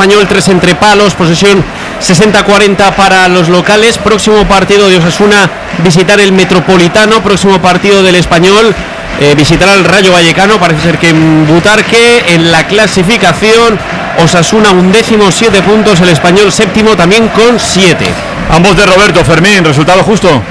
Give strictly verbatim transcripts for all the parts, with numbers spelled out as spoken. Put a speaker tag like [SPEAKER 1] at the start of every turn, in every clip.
[SPEAKER 1] Español, tres entre palos, posesión sesenta cuarenta para los locales. Próximo partido de Osasuna, visitar el Metropolitano. Próximo partido del Español, eh, visitar al Rayo Vallecano. Parece ser que en Butarque. En la clasificación, Osasuna undécimo, siete puntos. El Español séptimo, también con siete.
[SPEAKER 2] Ambos de Roberto. Fermín, ¿resultado justo?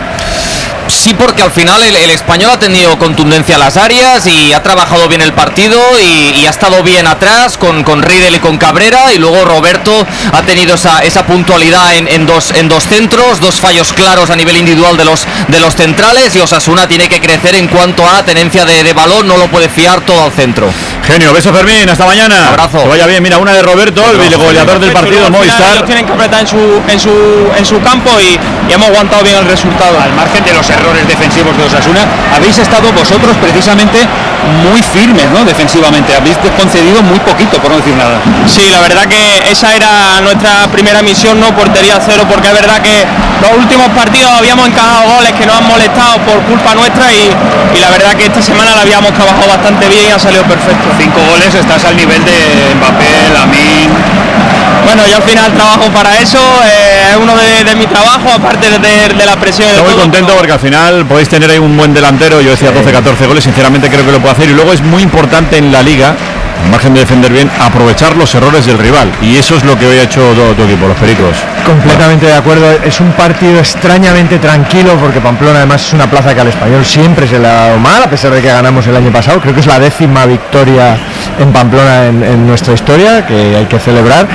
[SPEAKER 3] Sí, porque al final el, el Español ha tenido contundencia a las áreas y ha trabajado bien el partido y, y ha estado bien atrás con, con Riedel y con Cabrera, y luego Roberto ha tenido esa, esa puntualidad en, en, dos, en dos centros, dos fallos claros a nivel individual de los, de los centrales, y Osasuna tiene que crecer en cuanto a tenencia de, de balón, no lo puede fiar todo al centro.
[SPEAKER 2] Genio, beso Fermín, hasta mañana.
[SPEAKER 3] Abrazo.
[SPEAKER 2] Que vaya bien, mira, una de Roberto, el goleador del partido, Movistar.
[SPEAKER 4] Ellos tienen que apretar en su, en su, en su campo y, y hemos aguantado bien el resultado.
[SPEAKER 5] Al margen de los errores defensivos de Osasuna, habéis estado vosotros precisamente muy firmes, ¿no? Defensivamente, habéis concedido muy poquito, por no decir nada.
[SPEAKER 4] Sí, la verdad que esa era nuestra primera misión, no portería cero, porque es verdad que los últimos partidos habíamos encajado goles que nos han molestado por culpa nuestra, y, y la verdad que esta semana la habíamos trabajado bastante bien y ha salido perfecto.
[SPEAKER 5] Cinco goles, estás al nivel de Mbappé, Lamine.
[SPEAKER 4] Bueno, yo al final trabajo para eso, eh, es uno de, de mi trabajo, aparte de, de, de la presión.
[SPEAKER 2] Estoy muy
[SPEAKER 4] todo,
[SPEAKER 2] contento
[SPEAKER 4] todo.
[SPEAKER 2] Porque al final podéis tener ahí un buen delantero. Yo decía doce catorce goles, sinceramente creo que lo puede hacer. Y luego es muy importante en la liga, al margen de defender bien, aprovechar los errores del rival. Y eso es lo que hoy ha hecho todo tu equipo, los Pericos.
[SPEAKER 6] Completamente de acuerdo. Es un partido extrañamente tranquilo, porque Pamplona además es una plaza que al Español siempre se le ha dado mal, a pesar de que ganamos el año pasado. Creo que es la décima victoria en Pamplona en, en nuestra historia, que hay que celebrar.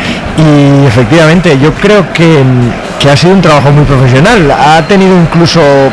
[SPEAKER 6] Y efectivamente yo creo que, que ha sido un trabajo muy profesional. Ha tenido incluso eh,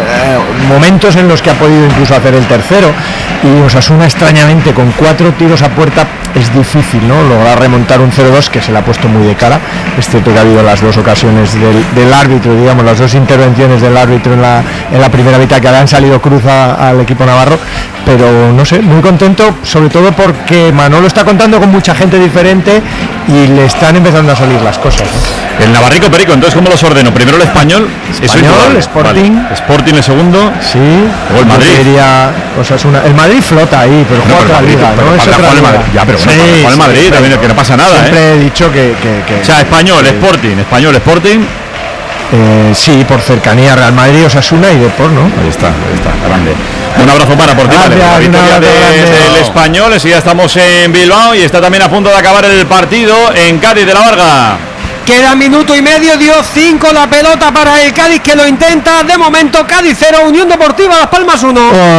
[SPEAKER 6] momentos en los que ha podido incluso hacer el tercero, y Osasuna extrañamente con cuatro tiros a puerta es difícil, ¿no?, lograr remontar un cero dos que se le ha puesto muy de cara. Es cierto que ha habido las dos ocasiones del, del árbitro, digamos, las dos intervenciones del árbitro en la, en la primera mitad que han salido cruz a, al equipo navarro, pero no sé, muy contento, sobre todo porque Manolo está contando con mucha gente diferente y le están empezando a salir las cosas, ¿no?
[SPEAKER 2] El Navarrico, Perico, entonces ¿cómo los ordeno? Primero el Español,
[SPEAKER 6] Español, Sporting,
[SPEAKER 2] vale. Sporting el segundo,
[SPEAKER 6] sí,
[SPEAKER 2] o el Madrid.
[SPEAKER 6] Diría, Osasuna. El Madrid flota ahí, pero juega otra liga, ¿no? Es otra liga.
[SPEAKER 2] Ya, pero bueno,
[SPEAKER 6] sí,
[SPEAKER 2] para, para el Madrid
[SPEAKER 6] sí,
[SPEAKER 2] también, que no pasa nada,
[SPEAKER 6] siempre
[SPEAKER 2] ¿eh?
[SPEAKER 6] he dicho que, que, que
[SPEAKER 2] o sea, Español, sí. Sporting, Español, Sporting.
[SPEAKER 6] Eh, sí, por cercanía, Real Madrid, Osasuna y Depor, ¿no?
[SPEAKER 2] Ahí está, ahí está, grande. Un abrazo para Portugal, la victoria de, del Español. Y ya estamos en Bilbao y está también a punto de acabar el partido en Cádiz de la Varga.
[SPEAKER 7] Queda minuto y medio, dio cinco la pelota para el Cádiz, que lo intenta. De momento Cádiz cero, Unión Deportiva Las Palmas uno.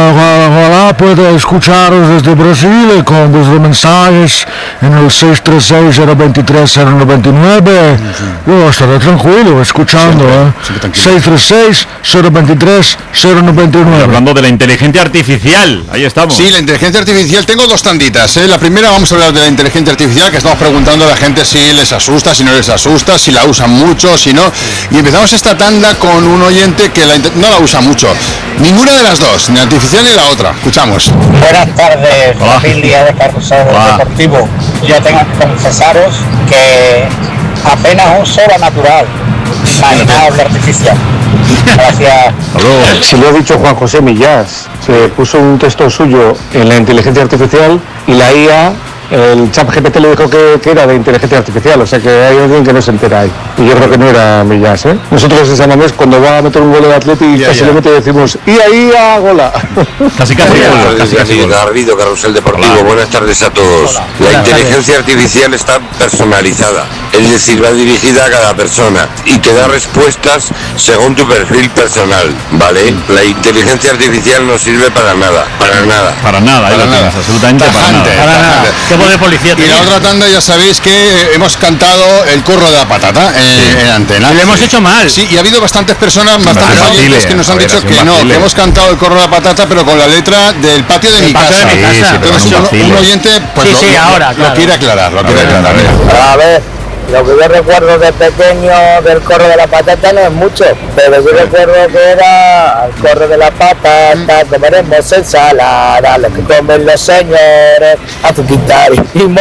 [SPEAKER 8] Ojalá pueda escucharos desde Brasil con desde mensajes en el seis tres seis cero dos tres cero nueve nueve. Yo estaré tranquilo escuchando, siempre, ¿eh? Siempre seis tres seis cero dos tres cero nueve nueve.
[SPEAKER 2] Hablando de la inteligencia artificial, ahí estamos.
[SPEAKER 9] Sí, la inteligencia artificial, tengo dos tanditas, ¿eh? La primera, vamos a hablar de la inteligencia artificial, que estamos preguntando a la gente si les asusta, si no les asusta, si la usan mucho, si no, y empezamos esta tanda con un oyente que la, no la usa mucho, ninguna de las dos, ni la artificial ni la otra. Escuchamos.
[SPEAKER 10] Buenas tardes,
[SPEAKER 2] Hola.
[SPEAKER 10] familia de Carrusel Deportivo. Yo tengo que confesaros que apenas un solo natural, imaginable artificial. Gracias.
[SPEAKER 11] Si lo ha dicho Juan José Millás, se puso un texto suyo en la inteligencia artificial y la I A, el chat G P T le dijo que, que era de inteligencia artificial, o sea que hay alguien que no se entera ahí. Y yo creo que no era Millás, ¿eh? Nosotros en San Mamés, cuando va a meter un gol de Atleti,
[SPEAKER 9] Ya,
[SPEAKER 11] casi
[SPEAKER 9] ya.
[SPEAKER 11] le mete y decimos ¡y ahí a gola!
[SPEAKER 2] Casi casi
[SPEAKER 12] Buenas
[SPEAKER 2] gol,
[SPEAKER 12] tardes,
[SPEAKER 2] casi casi
[SPEAKER 12] Dani
[SPEAKER 2] gol.
[SPEAKER 12] Garrido, Carrusel Deportivo.
[SPEAKER 2] Hola.
[SPEAKER 12] Buenas tardes a todos.
[SPEAKER 2] Hola.
[SPEAKER 12] La
[SPEAKER 2] Buenas
[SPEAKER 12] inteligencia artificial está personalizada, es decir, va dirigida a cada persona y te da respuestas según tu perfil personal, ¿vale? La inteligencia artificial no sirve para nada, para nada.
[SPEAKER 2] Para nada, ahí
[SPEAKER 9] Para
[SPEAKER 2] lo
[SPEAKER 9] nada.
[SPEAKER 2] tienes, absolutamente
[SPEAKER 9] Tajante,
[SPEAKER 2] para nada.
[SPEAKER 9] tajante.
[SPEAKER 1] ¿Qué tipo de policía
[SPEAKER 9] Y
[SPEAKER 1] tenía?
[SPEAKER 9] la otra tanda, ya sabéis que eh, hemos cantado el corro de la patata eh,
[SPEAKER 2] Sí.
[SPEAKER 9] en antena.
[SPEAKER 1] Y lo hemos hecho mal.
[SPEAKER 9] Sí, y ha habido bastantes personas, bastantes
[SPEAKER 2] Claro.
[SPEAKER 9] oyentes
[SPEAKER 2] Vacile,
[SPEAKER 9] que nos han
[SPEAKER 2] a ver,
[SPEAKER 9] dicho
[SPEAKER 2] ha sido
[SPEAKER 9] que
[SPEAKER 2] un
[SPEAKER 9] no,
[SPEAKER 2] vacile.
[SPEAKER 9] que hemos cantado el corro de la patata, pero con la letra del patio de
[SPEAKER 1] Del
[SPEAKER 9] mi
[SPEAKER 1] patio
[SPEAKER 9] casa.
[SPEAKER 1] de mi casa.
[SPEAKER 2] Sí, sí, pero
[SPEAKER 9] Entonces,
[SPEAKER 2] no un
[SPEAKER 9] un,
[SPEAKER 2] vacile.
[SPEAKER 9] un oyente, pues
[SPEAKER 1] Sí,
[SPEAKER 9] lo,
[SPEAKER 1] sí,
[SPEAKER 9] lo-
[SPEAKER 1] ahora,
[SPEAKER 9] lo
[SPEAKER 1] claro.
[SPEAKER 9] quiere aclarar, lo
[SPEAKER 2] A
[SPEAKER 9] quiere
[SPEAKER 2] ver,
[SPEAKER 9] aclarar.
[SPEAKER 2] a ver.
[SPEAKER 9] mira.
[SPEAKER 10] A ver, lo que yo recuerdo de pequeño del corro de la patata no es mucho, pero yo recuerdo que era el corro de la patata, comeremos ensalada, lo que comen los señores, azuquitar y limón.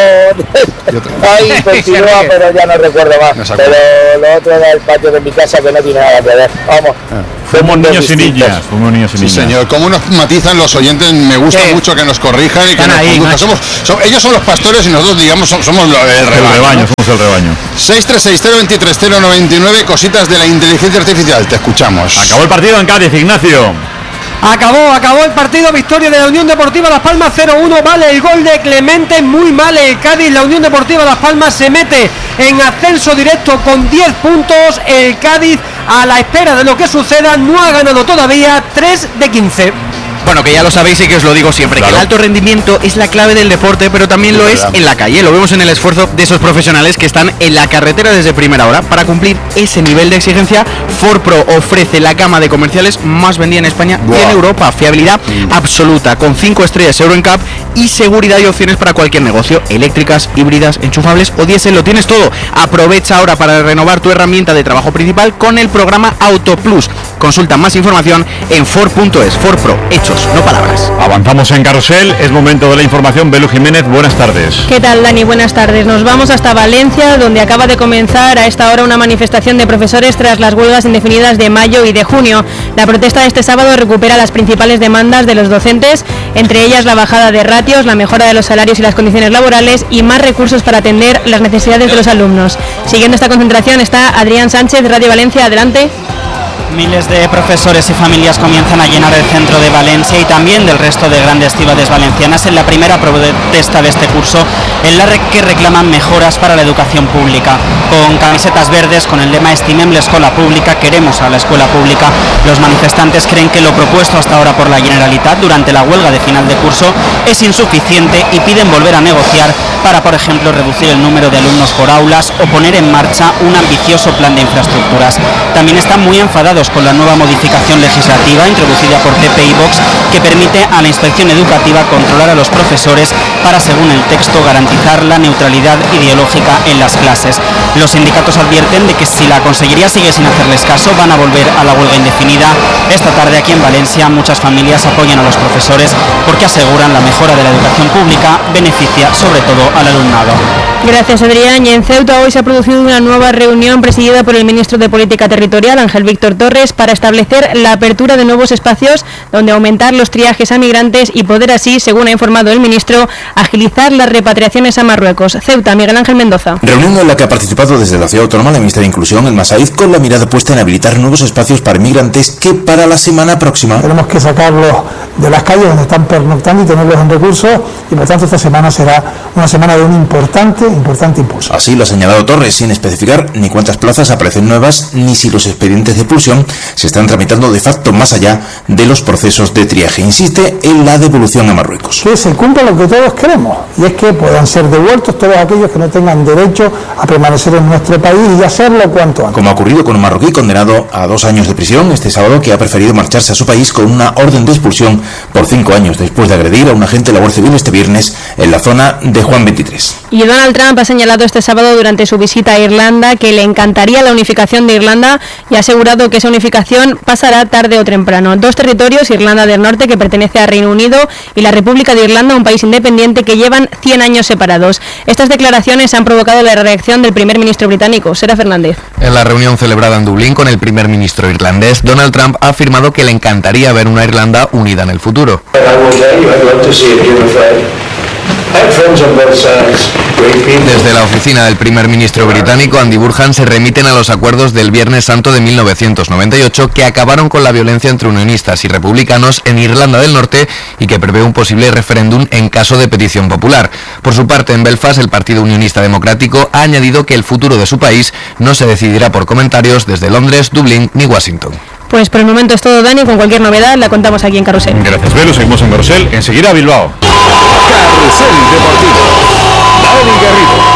[SPEAKER 10] Ahí continúa, pero ya no recuerdo más.
[SPEAKER 9] No se acuerda.
[SPEAKER 10] Pero lo otro era el patio de mi casa, que no tiene nada que ver. Vamos.
[SPEAKER 2] Fuimos
[SPEAKER 10] mundos
[SPEAKER 2] niños y
[SPEAKER 10] distintos.
[SPEAKER 2] niñas, fuimos niños y
[SPEAKER 9] Sí,
[SPEAKER 2] niñas.
[SPEAKER 9] señor. Como nos matizan los oyentes, me gusta
[SPEAKER 1] Sí.
[SPEAKER 9] mucho que nos corrijan y que
[SPEAKER 1] Están
[SPEAKER 9] nos
[SPEAKER 1] ahí,
[SPEAKER 9] conduzcan.
[SPEAKER 1] macho.
[SPEAKER 9] Somos, so- ellos son los pastores y nosotros, digamos, som- somos lo- el
[SPEAKER 2] El
[SPEAKER 9] rebaño.
[SPEAKER 2] rebaño,
[SPEAKER 9] ¿no?
[SPEAKER 2] somos
[SPEAKER 9] seis tres seis cero dos tres cero nueve nueve, cositas de la inteligencia artificial, te escuchamos.
[SPEAKER 2] Acabó el partido en Cádiz, Ignacio.
[SPEAKER 7] Acabó, acabó el partido, victoria de la Unión Deportiva Las Palmas cero uno, vale el gol de Clemente, muy mal el Cádiz, la Unión Deportiva Las Palmas se mete en ascenso directo con diez puntos, el Cádiz a la espera de lo que suceda no ha ganado todavía, tres de quince.
[SPEAKER 13] Bueno, que ya lo sabéis y que os lo digo siempre, claro, que el alto rendimiento es la clave del deporte, pero también lo es en la calle. Lo vemos en el esfuerzo de esos profesionales que están en la carretera desde primera hora. Para cumplir ese nivel de exigencia, Ford Pro ofrece la gama de comerciales más vendida en España y en Europa. Fiabilidad mm. absoluta, con cinco estrellas Euro N C A P y seguridad y opciones para cualquier negocio. Eléctricas, híbridas, enchufables o diésel, lo tienes todo. Aprovecha ahora para renovar tu herramienta de trabajo principal con el programa Auto Plus. Consulta más información en Ford punto es. Ford Pro, hechos, no palabras.
[SPEAKER 2] Avanzamos en Carrusel, es momento de la información. Belu Jiménez, buenas tardes.
[SPEAKER 14] ¿Qué tal, Dani? Buenas tardes. Nos vamos hasta Valencia, donde acaba de comenzar a esta hora una manifestación de profesores tras las huelgas indefinidas de mayo y de junio. La protesta de este sábado recupera las principales demandas de los docentes, entre ellas la bajada de ratios, la mejora de los salarios y las condiciones laborales y más recursos para atender las necesidades de los alumnos. Siguiendo esta concentración está Adrián Sánchez, Radio Valencia, adelante.
[SPEAKER 15] Miles de profesores y familias comienzan a llenar el centro de Valencia y también del resto de grandes ciudades valencianas en la primera protesta de este curso, en la que reclaman mejoras para la educación pública. Con camisetas verdes, con el lema "Estimem l'escola pública", queremos a la escuela pública, los manifestantes creen que lo propuesto hasta ahora por la Generalitat durante la huelga de final de curso es insuficiente y piden volver a negociar para, por ejemplo, reducir el número de alumnos por aulas o poner en marcha un ambicioso plan de infraestructuras. También están muy enfadados con la nueva modificación legislativa introducida por P P y Vox, que permite a la inspección educativa controlar a los profesores para, según el texto, garantizar la neutralidad ideológica en las clases. Los sindicatos advierten de que si la Consellería sigue sin hacerles caso, van a volver a la huelga indefinida. Esta tarde aquí en Valencia muchas familias apoyan a los profesores porque aseguran la mejora de la educación pública beneficia sobre todo al alumnado.
[SPEAKER 14] Gracias, Adrián. Y en Ceuta hoy se ha producido una nueva reunión presidida por el ministro de Política Territorial, Ángel Víctor Torres, para establecer la apertura de nuevos espacios donde aumentar los triajes a migrantes y poder así, según ha informado el ministro, agilizar las repatriaciones a Marruecos. Ceuta, Miguel Ángel Mendoza.
[SPEAKER 16] Reunión en la que ha participado desde la Ciudad Autónoma la ministra de Inclusión, Elma Saíz, con la mirada puesta en habilitar nuevos espacios para migrantes que para la semana próxima
[SPEAKER 17] tenemos que sacarlos de las calles donde están pernoctando y tenerlos en recursos, y por tanto esta semana será una semana de un importante, importante impulso.
[SPEAKER 16] Así lo ha señalado Torres, sin especificar ni cuántas plazas aparecen nuevas, ni si los expedientes de expulsión se están tramitando de facto más allá de los procesos de triaje. Insiste en la devolución a Marruecos.
[SPEAKER 17] Que se cumpla lo que todos queremos, y es que puedan ser devueltos todos aquellos que no tengan derecho a permanecer en nuestro país y hacerlo cuanto antes.
[SPEAKER 16] Como ha ocurrido con un marroquí condenado a dos años de prisión este sábado, que ha preferido marcharse a su país con una orden de expulsión por cinco años después de agredir a un agente de la Guardia Civil este viernes en la zona de Juan veintitrés.
[SPEAKER 14] Y Donald Trump ha señalado este sábado durante su visita a Irlanda que le encantaría la unificación de Irlanda y ha asegurado que esa unificación pasará tarde o temprano. Dos territorios, Irlanda del Norte, que pertenece a Reino Unido, y la República de Irlanda, un país independiente, que llevan cien años separados. Estas declaraciones han provocado la reacción del primer ministro británico, Sara Fernández.
[SPEAKER 18] En la reunión celebrada en Dublín con el primer ministro irlandés, Donald Trump ha afirmado que le encantaría ver una Irlanda unida en el futuro. Desde la oficina del primer ministro británico, Andy Burhan, se remiten a los acuerdos del Viernes Santo de mil novecientos noventa y ocho que acabaron con la violencia entre unionistas y republicanos en Irlanda del Norte y que prevé un posible referéndum en caso de petición popular. Por su parte, en Belfast, el Partido Unionista Democrático ha añadido que el futuro de su país no se decidirá por comentarios desde Londres, Dublín ni Washington.
[SPEAKER 14] Pues por el momento es todo, Dani. Con cualquier novedad la contamos aquí en Carrusel.
[SPEAKER 2] Gracias, Velo. Seguimos en Carrusel. Enseguida Bilbao.
[SPEAKER 19] Carrusel Deportivo. Dani Garrido.